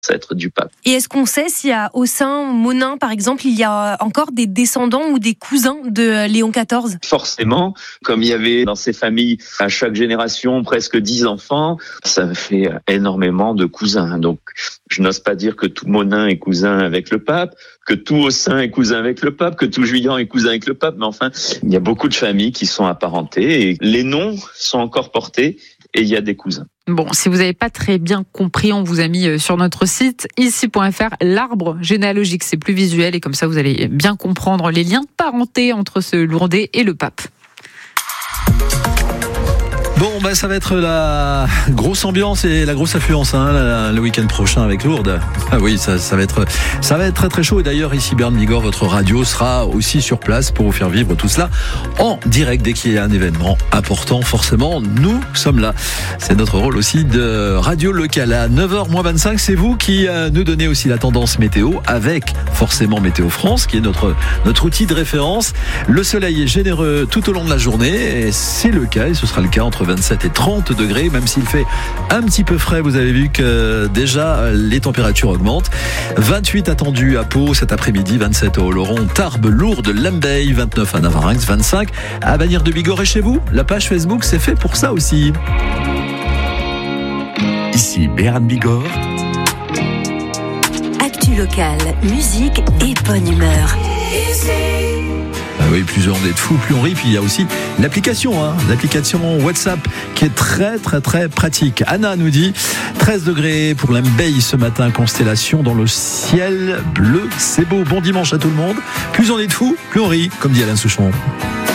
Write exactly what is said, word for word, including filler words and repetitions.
ancêtre du pape. Et est-ce qu'on sait si à Aussin, Monin par exemple, il y a encore des descendants ou des cousins de Léon quatorze ? Forcément, comme il y avait dans ces familles à chaque génération presque dix enfants, ça fait énormément de cousins. Donc je n'ose pas dire que tout Monin est cousin avec le pape, que tout Aussin est cousin avec le pape, que tout Juillan est cousin avec le pape, mais enfin, il y a beaucoup de familles qui sont apparentées et les noms sont encore portés et il y a des cousins. Bon, si vous n'avez pas très bien compris, on vous a mis sur notre site ici point f r l'arbre généalogique. C'est plus visuel et comme ça vous allez bien comprendre les liens de parenté entre ce Lourdais et le pape. Bon, bah, ça va être la grosse ambiance et la grosse affluence hein, le week-end prochain avec Lourdes. Ah oui, ça, ça va être, ça va être très très chaud. Et d'ailleurs, ici Bern Bigorre, votre radio sera aussi sur place pour vous faire vivre tout cela en direct dès qu'il y a un événement important. Forcément, nous sommes là. C'est notre rôle aussi de radio locale. À neuf heures moins vingt-cinq, c'est vous qui euh, nous donnez aussi la tendance météo avec forcément Météo France, qui est notre notre outil de référence. Le soleil est généreux tout au long de la journée et c'est le cas et ce sera le cas entre vingt-sept et trente degrés, même s'il fait un petit peu frais. Vous avez vu que déjà les températures augmentent. vingt-huit attendus à Pau cet après-midi, vingt-sept à Oloron, Tarbes, Lourdes, Lambeille, vingt-neuf à Navarinx, vingt-cinq à Bagnères de Bigorre. Et chez vous, la page Facebook, c'est fait pour ça aussi. Ici Bern Bigorre. Actu locale, musique et bonne humeur. Ah oui, plus on est de fous, plus on rit. Puis il y a aussi l'application, hein, l'application WhatsApp qui est très très très pratique. Anna nous dit treize degrés pour Lambeille ce matin, constellation dans le ciel bleu. C'est beau, bon dimanche à tout le monde. Plus on est de fous, plus on rit, comme dit Alain Souchon.